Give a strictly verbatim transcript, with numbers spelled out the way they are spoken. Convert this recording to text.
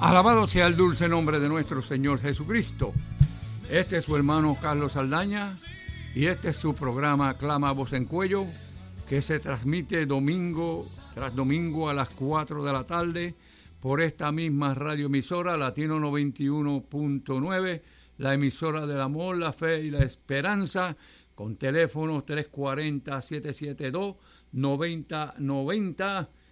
Alabado sea el dulce nombre de nuestro Señor Jesucristo. Este es su hermano Carlos Saldaña y este es su programa Clama a Voz en Cuello, que se transmite domingo tras domingo a las cuatro de la tarde por esta misma radioemisora Latino noventa y uno punto nueve, la emisora del amor, la fe y la esperanza, con teléfono tres cuatro cero, siete siete dos, nueve cero nueve cero